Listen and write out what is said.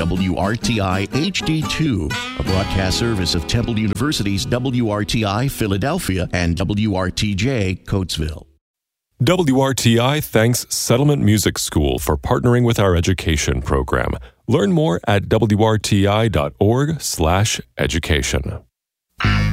WRTI HD2, a broadcast service of Temple University's WRTI Philadelphia and WRTJ Coatesville. WRTI thanks Settlement Music School for partnering with our education program. Learn more at wrti.org/education.